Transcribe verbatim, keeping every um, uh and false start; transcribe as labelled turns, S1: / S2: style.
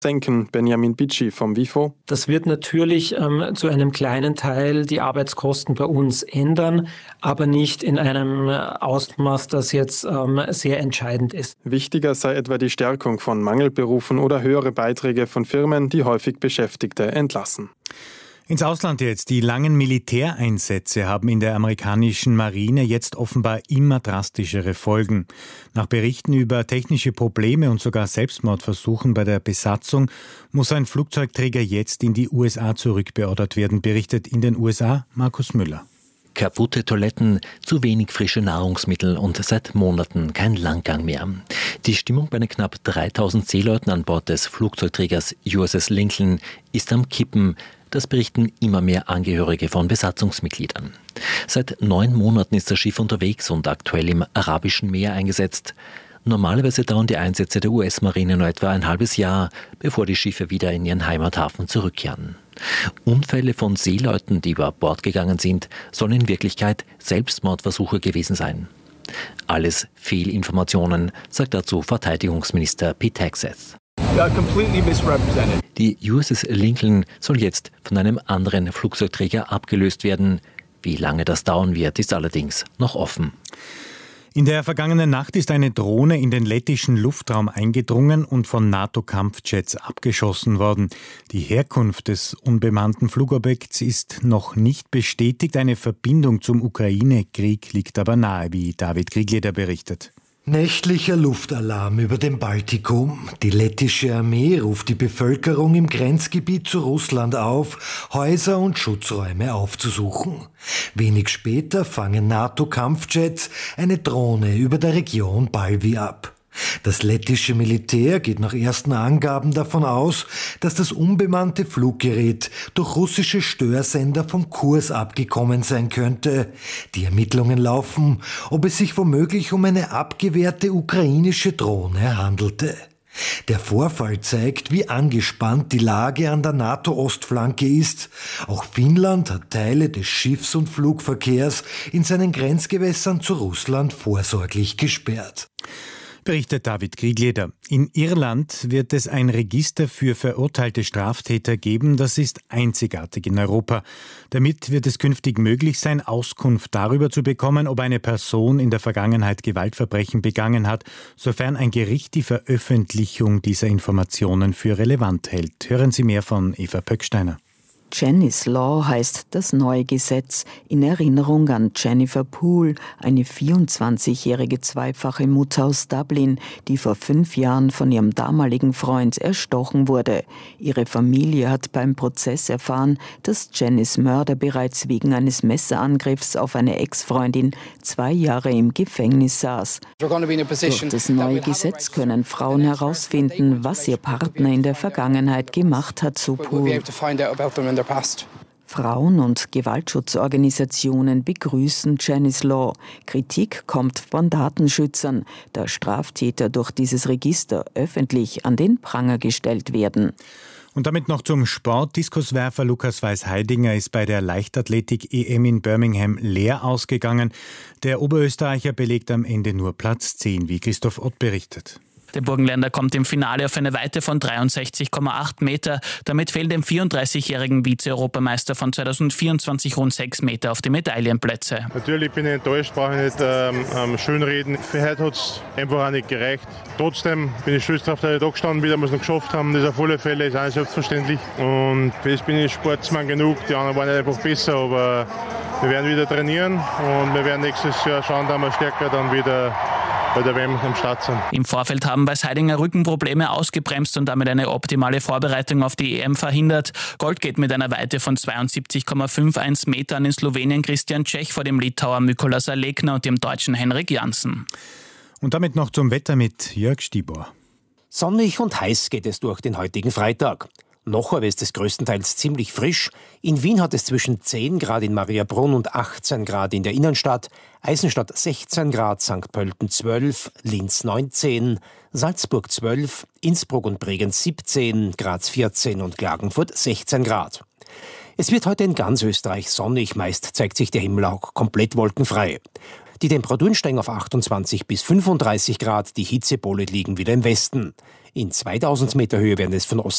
S1: senken. Benjamin Bitschi vom WIFO.
S2: Das wird natürlich ähm, zu einem kleinen Teil die Arbeitskosten bei uns ändern, aber nicht in einem Ausmaß, das jetzt ähm, sehr entscheidend ist.
S1: Wichtiger sei etwa die Stärkung von Mangelberufen oder höhere Beiträge von Firmen, die häufig Beschäftigte entlassen.
S3: Ins Ausland jetzt. Die langen Militäreinsätze haben in der amerikanischen Marine jetzt offenbar immer drastischere Folgen. Nach Berichten über technische Probleme und sogar Selbstmordversuchen bei der Besatzung muss ein Flugzeugträger jetzt in die U S A zurückbeordert werden, berichtet in den U S A Markus Müller.
S4: Kaputte Toiletten, zu wenig frische Nahrungsmittel und seit Monaten kein Langgang mehr. Die Stimmung bei den knapp dreitausend Seeleuten an Bord des Flugzeugträgers U S S Lincoln ist am Kippen. Das berichten immer mehr Angehörige von Besatzungsmitgliedern. Seit neun Monaten ist das Schiff unterwegs und aktuell im Arabischen Meer eingesetzt. Normalerweise dauern die Einsätze der U S-Marine nur etwa ein halbes Jahr, bevor die Schiffe wieder in ihren Heimathafen zurückkehren. Unfälle von Seeleuten, die über Bord gegangen sind, sollen in Wirklichkeit Selbstmordversuche gewesen sein. Alles Fehlinformationen, sagt dazu Verteidigungsminister Pete Hegseth. Die U S S Lincoln soll jetzt von einem anderen Flugzeugträger abgelöst werden. Wie lange das dauern wird, ist allerdings noch offen.
S3: In der vergangenen Nacht ist eine Drohne in den lettischen Luftraum eingedrungen und von NATO-Kampfjets abgeschossen worden. Die Herkunft des unbemannten Flugobjekts ist noch nicht bestätigt. Eine Verbindung zum Ukraine-Krieg liegt aber nahe, wie David Kriegleder berichtet.
S5: Nächtlicher Luftalarm über dem Baltikum. Die lettische Armee ruft die Bevölkerung im Grenzgebiet zu Russland auf, Häuser und Schutzräume aufzusuchen. Wenig später fangen NATO-Kampfjets eine Drohne über der Region Balvi ab. Das lettische Militär geht nach ersten Angaben davon aus, dass das unbemannte Fluggerät durch russische Störsender vom Kurs abgekommen sein könnte. Die Ermittlungen laufen, ob es sich womöglich um eine abgewehrte ukrainische Drohne handelte. Der Vorfall zeigt, wie angespannt die Lage an der NATO-Ostflanke ist. Auch Finnland hat Teile des Schiffs- und Flugverkehrs in seinen Grenzgewässern zu Russland vorsorglich gesperrt.
S3: Berichtet David Kriegleder. In Irland wird es ein Register für verurteilte Straftäter geben. Das ist einzigartig in Europa. Damit wird es künftig möglich sein, Auskunft darüber zu bekommen, ob eine Person in der Vergangenheit Gewaltverbrechen begangen hat, sofern ein Gericht die Veröffentlichung dieser Informationen für relevant hält. Hören Sie mehr von Eva Pöcksteiner.
S6: Jenny's Law heißt das neue Gesetz in Erinnerung an Jennifer Poole, eine vierundzwanzigjährige zweifache Mutter aus Dublin, die vor fünf Jahren von ihrem damaligen Freund erstochen wurde. Ihre Familie hat beim Prozess erfahren, dass Jennys Mörder bereits wegen eines Messerangriffs auf eine Ex-Freundin zwei Jahre im Gefängnis saß. Durch das neue Gesetz können Frauen herausfinden, was ihr Partner in der Vergangenheit gemacht hat, so Poole. Frauen- und Gewaltschutzorganisationen begrüßen Jenny's Law. Kritik kommt von Datenschützern, da Straftäter durch dieses Register öffentlich an den Pranger gestellt werden.
S3: Und damit noch zum Sport. Diskuswerfer Lukas Weiß-Heidinger ist bei der Leichtathletik-E M in Birmingham leer ausgegangen. Der Oberösterreicher belegt am Ende nur Platz zehn, wie Christoph Ott berichtet.
S7: Der Burgenländer kommt im Finale auf eine Weite von dreiundsechzig Komma acht Meter. Damit fehlen dem vierunddreißigjährigen Vize-Europameister von zweitausendvierundzwanzig rund sechs Meter auf die Medaillenplätze.
S8: Natürlich bin ich enttäuscht, brauche ich nicht ähm, schönreden. Für heute hat es einfach auch nicht gereicht. Trotzdem bin ich stolz darauf, dass ich da gestanden bin, dass wir es noch geschafft haben. Das auf alle Fälle ist auch nicht selbstverständlich. Und für das bin ich Sportsmann genug. Die anderen waren nicht einfach besser, aber wir werden wieder trainieren und wir werden nächstes Jahr schauen, dass wir stärker dann wieder bei der W M am Start sind.
S7: Im Vorfeld haben Weiß-Heidinger Rückenprobleme ausgebremst und damit eine optimale Vorbereitung auf die E M verhindert. Gold geht mit einer Weite von zweiundsiebzig Komma einundfünfzig Meter an den Slowenen Christian Čech vor dem Litauer Mykolas Alekna und dem Deutschen Henrik Janssen.
S3: Und damit noch zum Wetter mit Jörg Stibor.
S9: Sonnig und heiß geht es durch den heutigen Freitag. Noch aber ist es größtenteils ziemlich frisch. In Wien hat es zwischen zehn Grad in Mariabrunn und achtzehn Grad in der Innenstadt, Eisenstadt sechzehn Grad, Sankt Pölten zwölf, Linz neunzehn, Salzburg zwölf, Innsbruck und Bregenz siebzehn, Graz vierzehn und Klagenfurt sechzehn Grad. Es wird heute in ganz Österreich sonnig, meist zeigt sich der Himmel auch komplett wolkenfrei. Die Temperaturen steigen auf achtundzwanzig bis fünfunddreißig Grad, die Hitzepole liegen wieder im Westen. In zweitausend Meter Höhe werden es von Osten